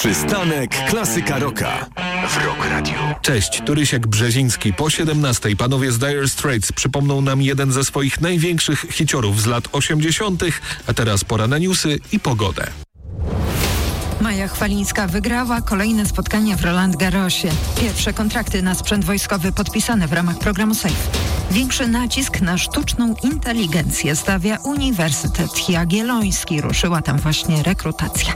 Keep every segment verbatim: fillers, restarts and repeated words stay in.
Przystanek Klasyka Rocka w Rock Radio. Cześć, tu Rysiek Brzeziński. Po siedemnastej panowie z Dire Straits przypomną nam jeden ze swoich największych hiciorów z lat osiemdziesiątych, a teraz pora na newsy i pogodę. Maja Chwalińska wygrała kolejne spotkanie w Roland Garrosie. Pierwsze kontrakty na sprzęt wojskowy podpisane w ramach programu SAFE. Większy nacisk na sztuczną inteligencję stawia Uniwersytet Jagielloński. Ruszyła tam właśnie rekrutacja.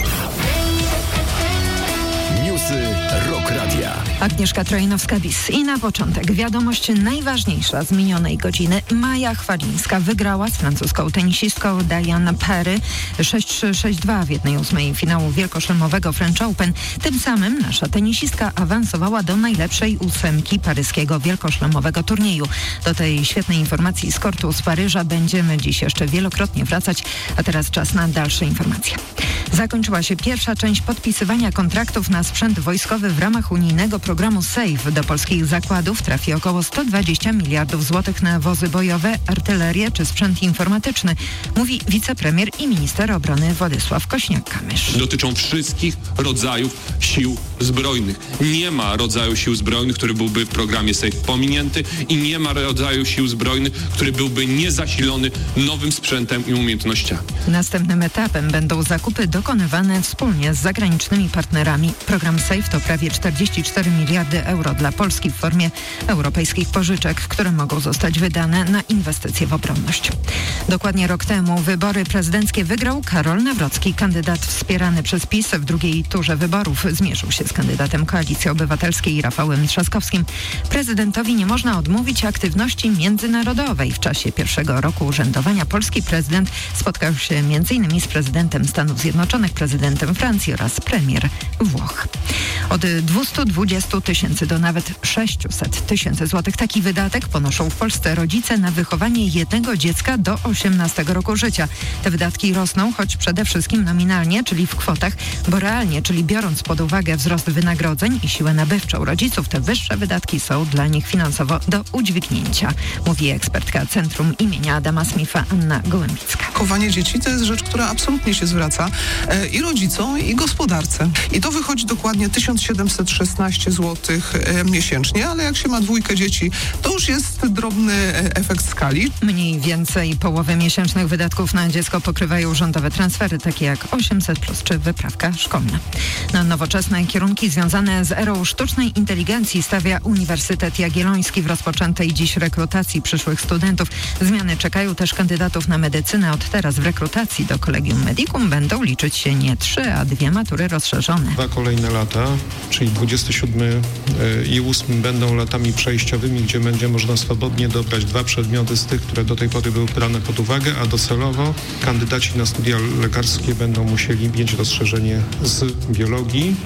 Newsy Rock Radia. Agnieszka Trojnowska-Bis. I na początek wiadomość najważniejsza z minionej godziny. Maja Chwalińska wygrała z francuską tenisistką Diane Parry sześć trzy sześć dwa w jednej ósmej finału wielkoszlemowego French Open. Tym samym nasza tenisistka awansowała do najlepszej ósemki paryskiego wielkoszlemowego turnieju. Do tej świetnej informacji z kortu z Paryża będziemy dziś jeszcze wielokrotnie wracać, a teraz czas na dalsze informacje. Zakończyła się pierwsza część podpisywania kontraktów na sprzęt wojskowy w ramach unijnego programu SAFE. Do polskich zakładów trafi około sto dwadzieścia miliardów złotych na wozy bojowe, artylerię czy sprzęt informatyczny, mówi wicepremier i minister obrony Władysław Kosiniak-Kamysz. Dotyczą wszystkich rodzajów sił zbrojnych. Nie ma rodzaju sił zbrojnych, który byłby w programie SAFE pominięty i nie ma rodzaju sił zbrojnych, który byłby niezasilony nowym sprzętem i umiejętnościami. Następnym etapem będą zakupy dokonywane wspólnie z zagranicznymi partnerami. Program SAFE to prawie czterdzieści cztery miliardy euro dla Polski w formie europejskich pożyczek, które mogą zostać wydane na inwestycje w obronność. Dokładnie rok temu wybory prezydenckie wygrał Karol Nawrocki. Kandydat wspierany przez PiS w drugiej turze wyborów zmierzył się z kandydatem Koalicji Obywatelskiej Rafałem Trzaskowskim. Prezydentowi nie można odmówić aktywności międzynarodowej. W czasie pierwszego roku urzędowania polski prezydent spotkał się m.in. z prezydentem Stanów Zjednoczonych, prezydentem Francji oraz premier Włoch. Od dwieście dwadzieścia tysięcy do nawet sześćset tysięcy złotych taki wydatek ponoszą w Polsce rodzice na wychowanie jednego dziecka do osiemnastego roku życia. Te wydatki rosną, choć przede wszystkim nominalnie, czyli w kwotach, bo realnie, czyli biorąc pod uwagę wzrost wynagrodzeń i siłę nabywczą rodziców, te wyższe wydatki są dla nich finansowo do udźwignięcia, mówi ekspertka Centrum imienia Adama Smitha Anna Gołębicka. Chowanie dzieci to jest rzecz, która absolutnie się zwraca e, i rodzicom, i gospodarce. I to wychodzi dokładnie tysiąc siedemset szesnaście złotych e, miesięcznie, ale jak się ma dwójkę dzieci, to już jest drobny e, efekt skali. Mniej więcej połowę miesięcznych wydatków na dziecko pokrywają rządowe transfery, takie jak osiemset plus czy wyprawka szkolna. Na nowoczesne kierunki związane z erą sztucznej inteligencji stawia Uniwersytet Jagielloński w rozpoczętej dziś rekrutacji przyszłych studentów. Zmiany czekają też kandydatów na medycynę. Od teraz w rekrutacji do Collegium Medicum będą liczyć się nie trzy, a dwie matury rozszerzone. Dwa kolejne lata, czyli dwudziesty siódmy i ósmy będą latami przejściowymi, gdzie będzie można swobodnie dobrać dwa przedmioty z tych, które do tej pory były brane pod uwagę, a docelowo kandydaci na studia lekarskie będą musieli mieć rozszerzenie z biologii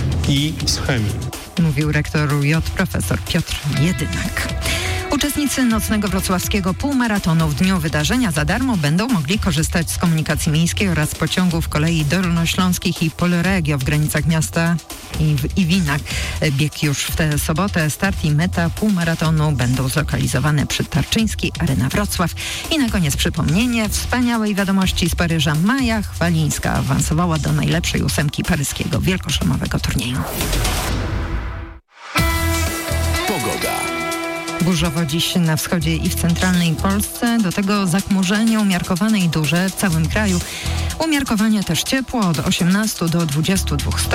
i z chemii. Mówił rektor U J profesor Piotr Jedynak. Uczestnicy nocnego wrocławskiego półmaratonu w dniu wydarzenia za darmo będą mogli korzystać z komunikacji miejskiej oraz pociągów kolei dolnośląskich i Polregio w granicach miasta i w Iwinach. Bieg już w tę sobotę. Start i meta półmaratonu będą zlokalizowane przy Tarczyńskiej Arena Wrocław. I na koniec przypomnienie wspaniałej wiadomości z Paryża. Maja Chwalińska awansowała do najlepszej ósemki paryskiego wielkoszlemowego turnieju. Pogoda. Burzowo dziś na wschodzie i w centralnej Polsce, do tego zachmurzenie umiarkowane i duże w całym kraju. Umiarkowanie też ciepło od osiemnastu do dwudziestu dwóch stopni.